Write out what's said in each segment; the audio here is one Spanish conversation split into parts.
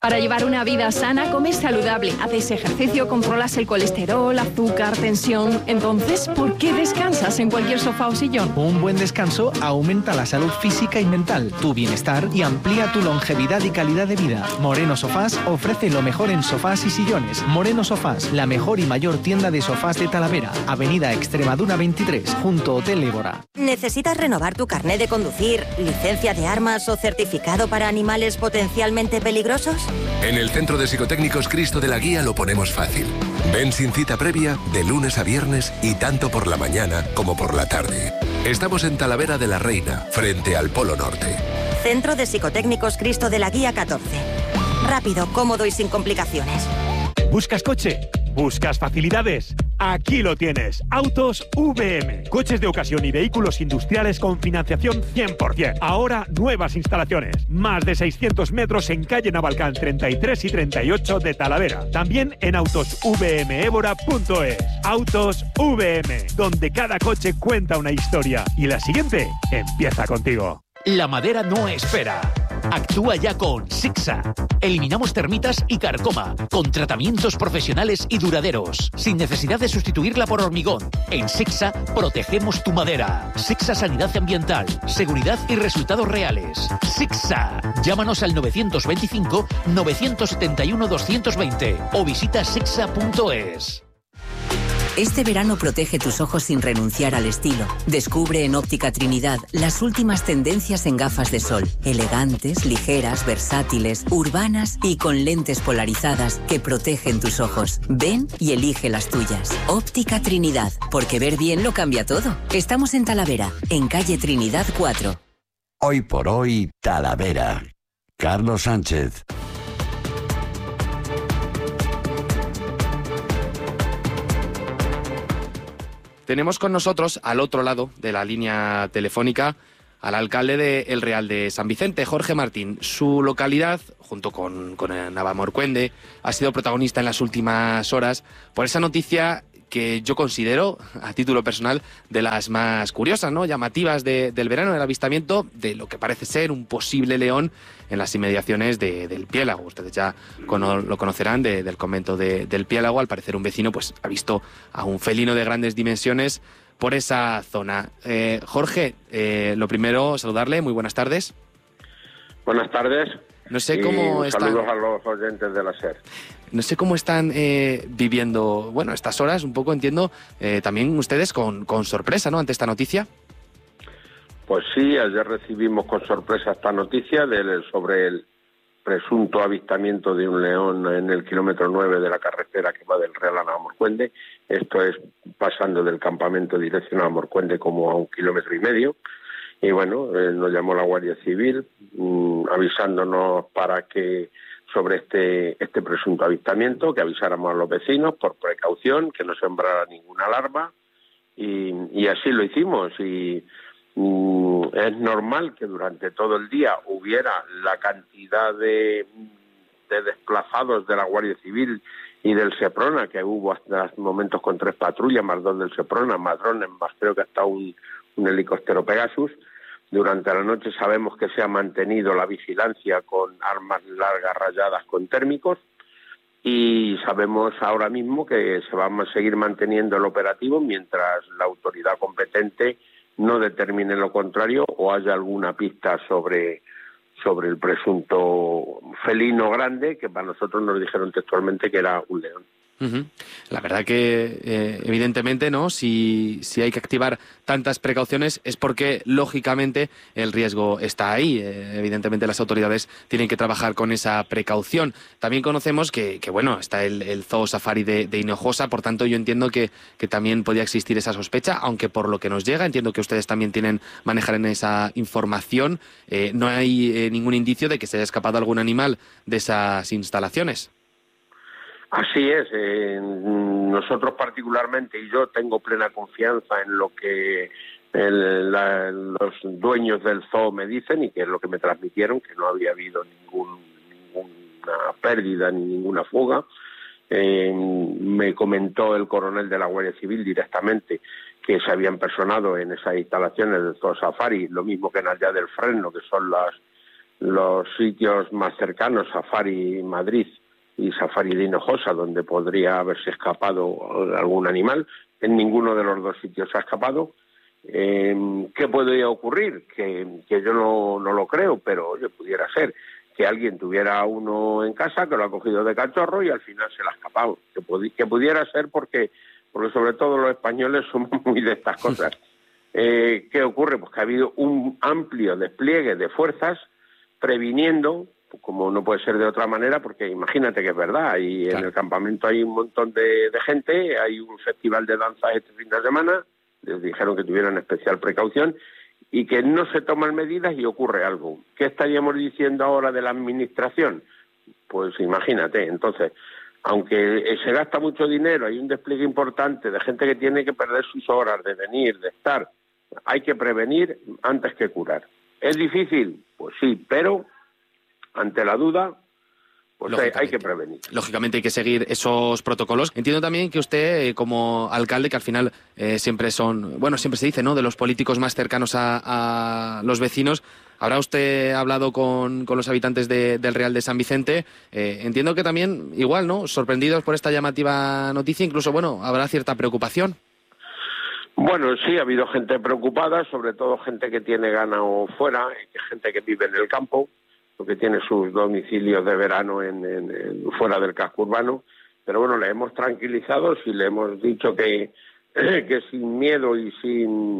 Para llevar una vida sana, comes saludable, haces ejercicio, controlas el colesterol, azúcar, tensión. Entonces, ¿por qué descansas en cualquier sofá o sillón? Un buen descanso aumenta la salud física y mental, tu bienestar y amplía tu longevidad y calidad de vida. Moreno Sofás ofrece lo mejor en sofás y sillones. Moreno Sofás, la mejor y mayor tienda de sofás de Talavera. Avenida Extremadura 23, junto Hotel Évora. ¿Necesitas renovar tu carnet de conducir, licencia de armas o certificado para animales potencialmente peligrosos? En el Centro de Psicotécnicos Cristo de la Guía lo ponemos fácil. Ven sin cita previa de lunes a viernes y tanto por la mañana como por la tarde. Estamos en Talavera de la Reina, frente al Polo Norte. Centro de Psicotécnicos Cristo de la Guía 14. Rápido, cómodo y sin complicaciones. ¿Buscas coche? ¿Buscas facilidades? Aquí lo tienes. Autos VM. Coches de ocasión y vehículos industriales con financiación 100%. Ahora nuevas instalaciones. Más de 600 metros en calle Navalcán 33 y 38 de Talavera. También en autosvmevora.es. Autos VM, donde cada coche cuenta una historia. Y la siguiente empieza contigo. La madera no espera. Actúa ya con Sixa. Eliminamos termitas y carcoma, con tratamientos profesionales y duraderos, sin necesidad de sustituirla por hormigón. En Sixa protegemos tu madera. Sixa Sanidad Ambiental, seguridad y resultados reales. Sixa. Llámanos al 925-971-220 o visita sixa.es. Este verano protege tus ojos sin renunciar al estilo. Descubre en Óptica Trinidad las últimas tendencias en gafas de sol. Elegantes, ligeras, versátiles, urbanas y con lentes polarizadas que protegen tus ojos. Ven y elige las tuyas. Óptica Trinidad, porque ver bien lo cambia todo. Estamos en Talavera, en calle Trinidad 4. Hoy por hoy, Talavera. Carlos Sánchez. Tenemos con nosotros, al otro lado de la línea telefónica, al alcalde de El Real de San Vicente, Jorge Martín. Su localidad, junto con Navalmourcuende, ha sido protagonista en las últimas horas por esa noticia que yo considero, a título personal, de las más curiosas, ¿no?, llamativas del verano, el avistamiento de lo que parece ser un posible león en las inmediaciones del Piélago. Ustedes ya lo conocerán del convento del Piélago. Al parecer un vecino pues ha visto a un felino de grandes dimensiones por esa zona. Jorge, lo primero, saludarle, muy buenas tardes. Buenas tardes. No sé cómo están. Saludos a los oyentes de la SER. No sé cómo están viviendo, bueno, estas horas, un poco entiendo, también ustedes con sorpresa, ¿no?, ante esta noticia. Pues sí, ayer recibimos con sorpresa esta noticia sobre el presunto avistamiento de un león en el kilómetro 9 de la carretera que va del Real a Navalmourcuende. Esto es pasando del campamento dirección a Navalmourcuende como a 1,5 kilómetros. Y bueno, nos llamó la Guardia Civil avisándonos para que sobre este presunto avistamiento, que avisáramos a los vecinos por precaución, que no sembrara ninguna alarma, y así lo hicimos. Y es normal que durante todo el día hubiera la cantidad de desplazados de la Guardia Civil y del Seprona, que hubo hasta momentos con 3 patrullas, más 2 del Seprona, más drones, más creo que hasta un helicóptero Pegasus. Durante la noche sabemos que se ha mantenido la vigilancia con armas largas rayadas con térmicos, y sabemos ahora mismo que se va a seguir manteniendo el operativo mientras la autoridad competente no determine lo contrario o haya alguna pista sobre el presunto felino grande, que para nosotros nos dijeron textualmente que era un león. La verdad que, evidentemente, ¿no?, si hay que activar tantas precauciones es porque, lógicamente, el riesgo está ahí. Evidentemente, las autoridades tienen que trabajar con esa precaución. También conocemos que bueno, está el Zoo Safari de Hinojosa, por tanto, yo entiendo que también podía existir esa sospecha, aunque por lo que nos llega, entiendo que ustedes también manejan esa información, no hay ningún indicio de que se haya escapado algún animal de esas instalaciones. Así es, nosotros particularmente, y yo tengo plena confianza en lo que los dueños del zoo me dicen, y que es lo que me transmitieron, que no había habido ninguna pérdida ni ninguna fuga. Me comentó el coronel de la Guardia Civil directamente que se habían personado en esas instalaciones del Zoo Safari, lo mismo que en Allá del Fresno, que son los sitios más cercanos, Safari Madrid y Safari de Hinojosa, donde podría haberse escapado algún animal. En ninguno de los dos sitios ha escapado. ¿Qué podría ocurrir? Que yo no lo creo, pero oye, pudiera ser que alguien tuviera uno en casa que lo ha cogido de cachorro y al final se le ha escapado. Que pudiera ser porque sobre todo los españoles somos muy de estas cosas. ¿Qué ocurre? Pues que ha habido un amplio despliegue de fuerzas previniendo, como no puede ser de otra manera, porque imagínate que es verdad, y claro, en el campamento hay un montón de gente, hay un festival de danza este fin de semana, les dijeron que tuvieran especial precaución y que no se toman medidas y ocurre algo. ¿Qué estaríamos diciendo ahora de la administración? Pues imagínate, entonces, aunque se gasta mucho dinero, hay un despliegue importante de gente que tiene que perder sus horas de venir, de estar, hay que prevenir antes que curar. ¿Es difícil? Pues sí, pero ante la duda, pues hay que prevenir. Lógicamente hay que seguir esos protocolos. Entiendo también que usted, como alcalde, que al final siempre se dice, ¿no?, de los políticos más cercanos a los vecinos, ¿habrá usted hablado con los habitantes del Real de San Vicente? Entiendo que también, igual, ¿no?, sorprendidos por esta llamativa noticia, incluso, bueno, habrá cierta preocupación. Bueno, sí, ha habido gente preocupada, sobre todo gente que tiene ganado fuera, gente que vive en el campo, porque tiene sus domicilios de verano fuera del casco urbano, pero bueno, le hemos tranquilizado y le hemos dicho que sin miedo y sin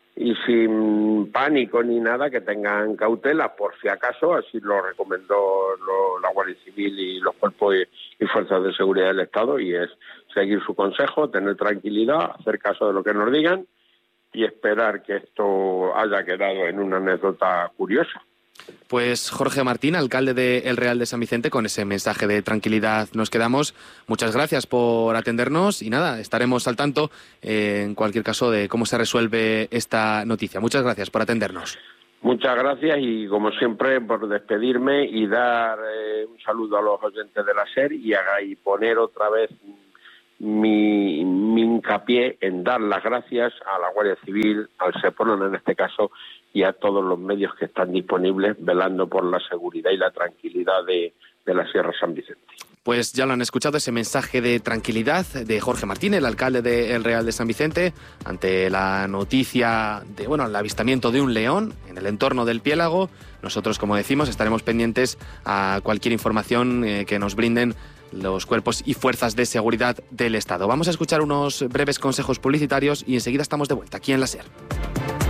pánico ni nada, que tengan cautela por si acaso, así lo recomendó la Guardia Civil y los cuerpos y fuerzas de seguridad del Estado, y es seguir su consejo, tener tranquilidad, hacer caso de lo que nos digan y esperar que esto haya quedado en una anécdota curiosa. Pues Jorge Martín, alcalde de El Real de San Vicente, con ese mensaje de tranquilidad nos quedamos. Muchas gracias por atendernos y nada, estaremos al tanto en cualquier caso de cómo se resuelve esta noticia. Muchas gracias por atendernos. Muchas gracias y como siempre por despedirme y dar un saludo a los oyentes de la SER y poner otra vez mi hincapié en dar las gracias a la Guardia Civil, al Seprona en este caso, y a todos los medios que están disponibles velando por la seguridad y la tranquilidad de la Sierra San Vicente. Pues ya lo han escuchado, ese mensaje de tranquilidad de Jorge Martín, el alcalde de El Real de San Vicente, ante la noticia de, el avistamiento de un león en el entorno del Piélago. Nosotros, como decimos, estaremos pendientes a cualquier información que nos brinden los cuerpos y fuerzas de seguridad del Estado. Vamos a escuchar unos breves consejos publicitarios y enseguida estamos de vuelta aquí en la SER.